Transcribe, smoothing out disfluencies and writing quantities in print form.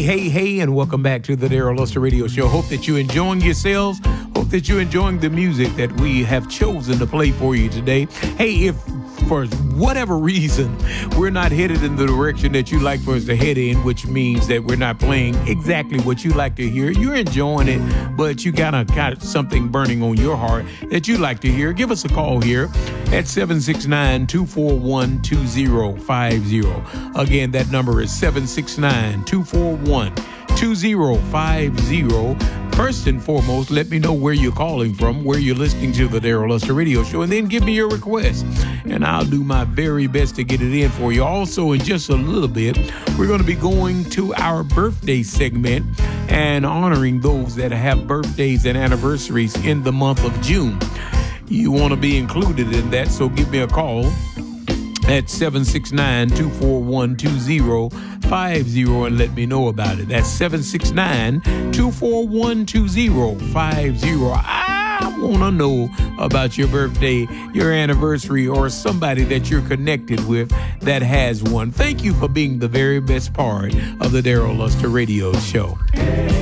Hey, and welcome back to the Daryl Luster Radio Show. Hope that you're enjoying yourselves. Hope that you're enjoying the music that we have chosen to play for you today. Hey, if for whatever reason we're not headed in the direction that you like for us to head in, which means that we're not playing exactly what you like to hear, you're enjoying it, but you kind of got something burning on your heart that you like to hear, give us a call here at 769-241-2050. Again, that number is 769-241-2050. First and foremost, let me know where you're calling from, where you're listening to the Daryl Luster Radio Show, and then give me your request, and I'll do my very best to get it in for you. Also, in just a little bit, we're going to be going to our birthday segment and honoring those that have birthdays and anniversaries in the month of June. You want to be included in that, so give me a call at 769-241-2050 and let me know about it. That's 769-241-2050. I want to know about your birthday, your anniversary, or somebody that you're connected with that has one. Thank you for being the very best part of the Daryl Luster Radio Show.